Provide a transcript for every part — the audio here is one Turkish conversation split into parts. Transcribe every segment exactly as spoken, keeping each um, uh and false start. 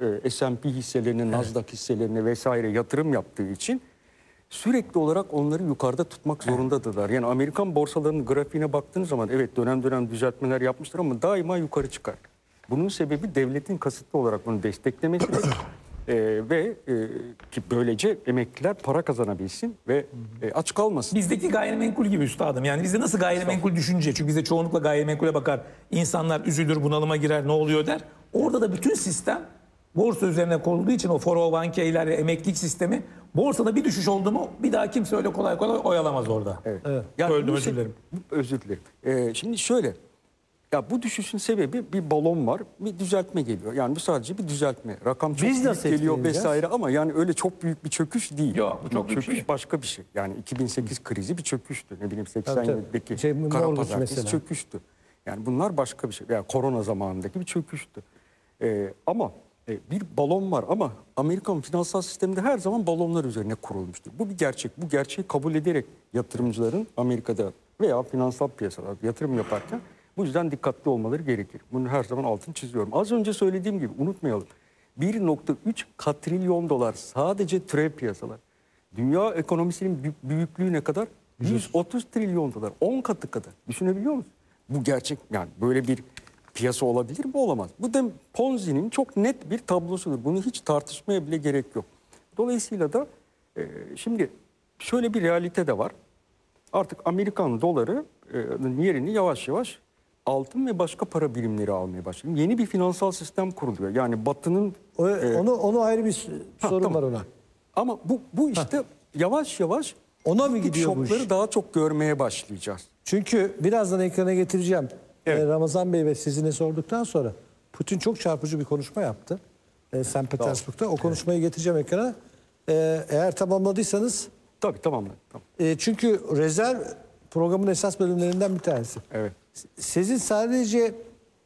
e, S and P hisselerine, Nasdaq hisselerine vesaire yatırım yaptığı için sürekli olarak onları yukarıda tutmak zorundadırlar. Yani Amerikan borsalarının grafiğine baktığınız zaman evet dönem dönem düzeltmeler yapmıştır ama daima yukarı çıkar. Bunun sebebi devletin kasıtlı olarak bunu desteklemesidir. Ee, ve e, ki böylece emekliler para kazanabilsin ve e, aç kalmasın. Bizdeki gayrimenkul gibi üstadım. Yani bizde nasıl gayrimenkul düşünce? Çünkü bizde çoğunlukla gayrimenkule bakar. İnsanlar üzülür, bunalıma girer, ne oluyor der. Orada da bütün sistem borsa üzerine kurulduğu için o four oh one k'ler, emeklilik sistemi, borsada bir düşüş oldu mu bir daha kimse öyle kolay kolay oyalamaz orada. Evet. Evet. Yani Öldüm, bu özür se- dilerim. Özür dilerim. Ee, şimdi şöyle, ya bu düşüşün sebebi bir balon var, bir düzeltme geliyor. Yani bu sadece bir düzeltme. Rakam çok Biz büyük nasıl geliyor etkileneceğiz? vesaire ama yani öyle çok büyük bir çöküş değil. Yok, bu çok büyük çöküş şey. başka bir şey. Yani iki bin sekiz krizi bir çöküştü. Ne bileyim seksen Tabii, tabii. yedideki Şey, kara Norveç pazartesi mesela. çöküştü. Yani bunlar başka bir şey. Yani korona zamanındaki bir çöküştü. Ee, ama e, bir balon var ama Amerikan finansal sisteminde her zaman balonlar üzerine kurulmuştur. Bu bir gerçek. Bu gerçeği kabul ederek yatırımcıların Amerika'da veya finansal piyasalarda yatırım yaparken bu yüzden dikkatli olmaları gerekir. Bunu her zaman altını çiziyorum. Az önce söylediğim gibi unutmayalım. bir nokta üç katrilyon dolar sadece türev piyasalar. Dünya ekonomisinin bü- büyüklüğü ne kadar? yüz otuz trilyon dolar. on katı kadar. Düşünebiliyor musun? Bu gerçek, yani böyle bir piyasa olabilir mi? Olamaz. Bu da Ponzi'nin çok net bir tablosudur. Bunu hiç tartışmaya bile gerek yok. Dolayısıyla da e, şimdi şöyle bir realite de var. Artık Amerikan doları'nın yerini yavaş yavaş altın ve başka para birimleri almaya başlıyor. Yeni bir finansal sistem kuruluyor. Yani Batı'nın... O, e, onu onu ayrı bir ha, sorun tamam. var ona. Ama bu, bu işte yavaş yavaş Ona mı bu tip gidiyor bu şokları iş? daha çok görmeye başlayacağız. Çünkü birazdan ekrana getireceğim. Evet. Ee, Ramazan Bey ve sizinle sorduktan sonra Putin çok çarpıcı bir konuşma yaptı. Ee, Sankt Petersburg'da. O konuşmayı getireceğim ekrana. Ee, eğer tamamladıysanız Tabii tamam. tamam. e, çünkü rezerv programın esas bölümlerinden bir tanesi. Evet. Sizin sadece e,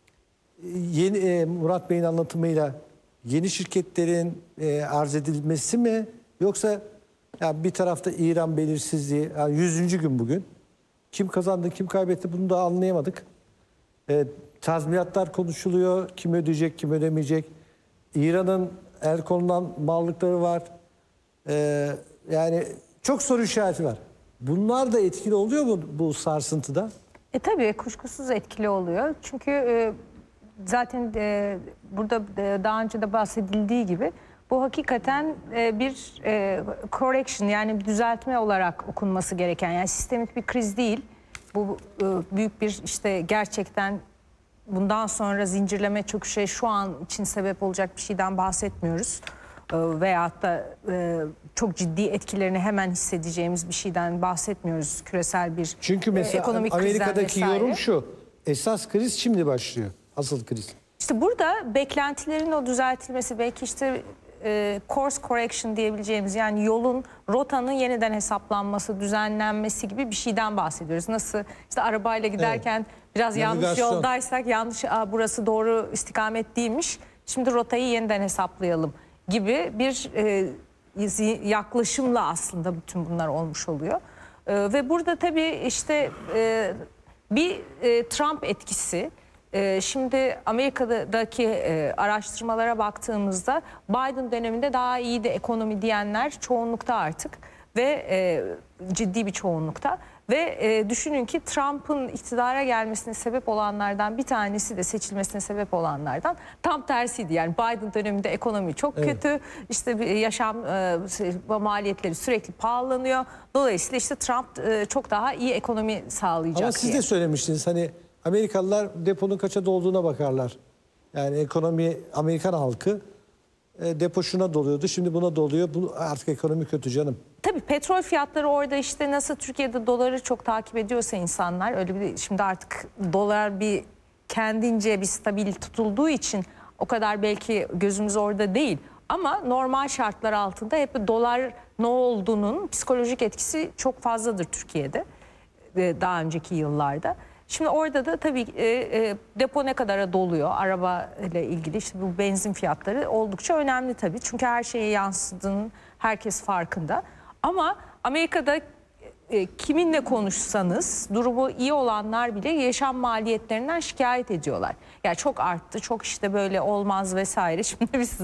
yeni e, Murat Bey'in anlatımıyla yeni şirketlerin e, arz edilmesi mi, yoksa yani bir tarafta İran belirsizliği, yani yüzüncü gün bugün kim kazandı kim kaybetti bunu da anlayamadık. E, tazminatlar konuşuluyor, kim ödeyecek kim ödemeyecek. İran'ın el konulan mallıkları var. E, yani çok soru işareti var. Bunlar da etkili oluyor mu bu sarsıntıda? E tabii kuşkusuz etkili oluyor. Çünkü e, zaten e, burada e, daha önce de bahsedildiği gibi bu hakikaten e, bir e, correction, yani bir düzeltme olarak okunması gereken, yani sistemik bir kriz değil. Bu e, büyük bir işte gerçekten bundan sonra zincirleme çöküşe şu an için sebep olacak bir şeyden bahsetmiyoruz. E, veyahut da e, çok ciddi etkilerini hemen hissedeceğimiz bir şeyden bahsetmiyoruz. Küresel bir Çünkü mesela e, ekonomik krizden Amerika'daki vesaire. yorum şu. Esas kriz şimdi başlıyor. Asıl kriz. İşte burada beklentilerin o düzeltilmesi, belki işte e, course correction diyebileceğimiz, yani yolun, rotanın yeniden hesaplanması, düzenlenmesi gibi bir şeyden bahsediyoruz. Nasıl işte arabayla giderken biraz yanlış Navigasyon. yoldaysak, yanlış, Aa, burası doğru istikamet değilmiş, şimdi rotayı yeniden hesaplayalım gibi bir e, yaklaşımla aslında bütün bunlar olmuş oluyor. E, ve burada tabii işte e, bir e, Trump etkisi. Ee, Şimdi Amerika'daki e, araştırmalara baktığımızda Biden döneminde daha iyiydi ekonomi diyenler çoğunlukta artık ve e, ciddi bir çoğunlukta. Ve e, düşünün ki Trump'ın iktidara gelmesine sebep olanlardan bir tanesi de, seçilmesine sebep olanlardan tam tersiydi. Yani Biden döneminde ekonomi çok Evet. kötü, işte bir yaşam e, maliyetleri sürekli pahalanıyor. Dolayısıyla işte Trump e, çok daha iyi ekonomi sağlayacak Ama siz diye. de söylemiştiniz, hani Amerikalılar deponun kaça dolduğuna bakarlar. Yani ekonomi, Amerikan halkı e, depo şuna doluyordu, şimdi buna doluyor. Bu artık ekonomi kötü canım. Tabii petrol fiyatları orada, işte nasıl Türkiye'de doları çok takip ediyorsa insanlar, öyle bir, şimdi artık dolar bir kendince bir stabil tutulduğu için o kadar belki gözümüz orada değil. Ama normal şartlar altında hep dolar ne olduğunun psikolojik etkisi çok fazladır Türkiye'de daha önceki yıllarda. Şimdi orada da tabii e, e, depo ne kadara doluyor, araba ile ilgili işte bu benzin fiyatları oldukça önemli tabii. Çünkü her şeye yansıdığının herkes farkında. Ama Amerika'da e, kiminle konuşsanız durumu iyi olanlar bile yaşam maliyetlerinden şikayet ediyorlar. Yani çok arttı, çok işte böyle olmaz vesaire. Şimdi biz